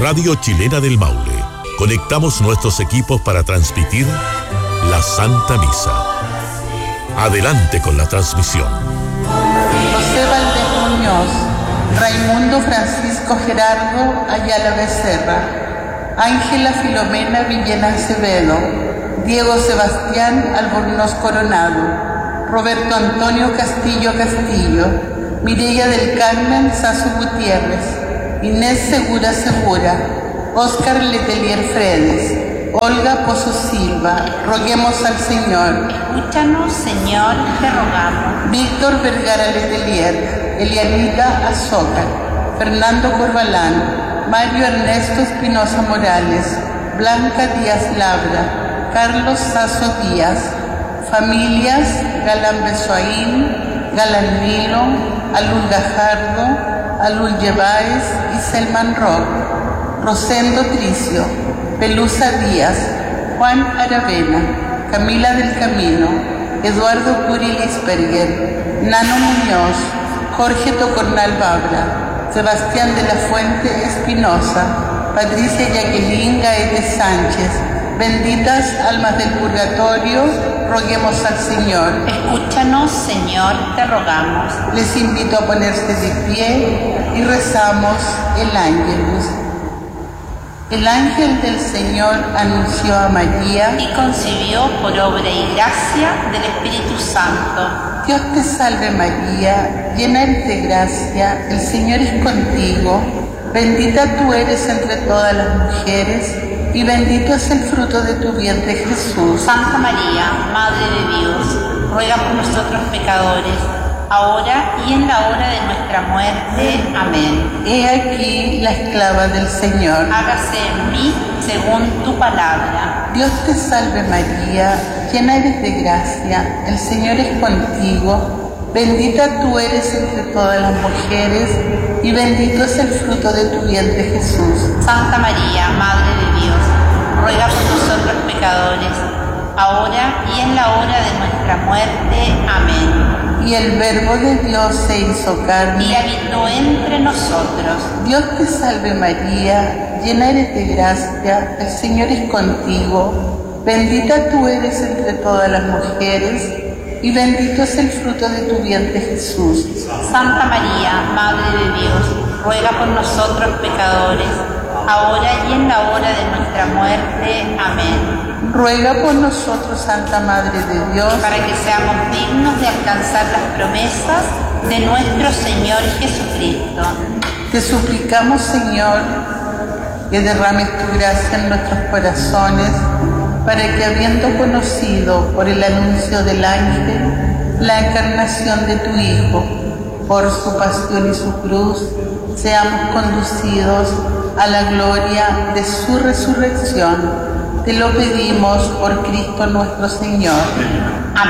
Radio Chilena del Maule. Conectamos nuestros equipos para transmitir la Santa Misa. Adelante con la transmisión. José Valdés Muñoz, Raimundo Francisco Gerardo Ayala Becerra, Ángela Filomena Villena Acevedo, Diego Sebastián Albornoz Coronado, Roberto Antonio Castillo Castillo, Mireya del Carmen Sasso Gutiérrez, Inés Segura Segura, Óscar Letelier Fredes, Olga Pozo Silva. Roguemos al Señor. Escúchanos, Señor, te rogamos. Víctor Vergara Letelier, Elianita Azócar, Fernando Corbalán, Mario Ernesto Espinosa Morales, Blanca Díaz Labra, Carlos Sasso Díaz. Familias: Galán Besoaín, Galán Nilo, Alul Gajardo, Alul Lleváez y Selman Rock, Rosendo Tricio, Pelusa Díaz, Juan Aravena, Camila del Camino, Eduardo Curi Lisperger, Nano Muñoz, Jorge Tocornal Babra, Sebastián de la Fuente Espinosa, Patricia Jacqueline Gaete Sánchez. Benditas almas del purgatorio, roguemos al Señor. Escúchanos, Señor, te rogamos. Les invito a ponerse de pie y rezamos el Ángelus. El ángel del Señor anunció a María y concibió por obra y gracia del Espíritu Santo. Dios te salve María, llena eres de gracia, el Señor es contigo. Bendita tú eres entre todas las mujeres y bendito es el fruto de tu vientre Jesús. Santa María, Madre de Dios, ruega por nosotros pecadores, ahora y en la hora de nuestra muerte. Amén. He aquí la esclava del Señor. Hágase en mí según tu palabra. Dios te salve María, llena eres de gracia, el Señor es contigo. Bendita tú eres entre todas las mujeres y bendito es el fruto de tu vientre Jesús. Santa María, Madre de Dios, ruega por nosotros pecadores, ahora y en la hora de nuestra muerte. Amén. Y el Verbo de Dios se hizo carne y habitó entre nosotros. Dios te salve María, llena eres de gracia, el Señor es contigo. Bendita tú eres entre todas las mujeres y bendito es el fruto de tu vientre Jesús. Santa María, Madre de Dios, ruega por nosotros pecadores, ahora y en la hora de nuestra muerte. Amén. Ruega por nosotros, Santa Madre de Dios, para que seamos dignos de alcanzar las promesas de nuestro Señor Jesucristo. Te suplicamos, Señor, que derrames tu gracia en nuestros corazones, para que, habiendo conocido por el anuncio del ángel la encarnación de tu Hijo, por su pasión y su cruz, seamos conducidos a la gloria de su resurrección. Te lo pedimos por Cristo nuestro Señor. Amén.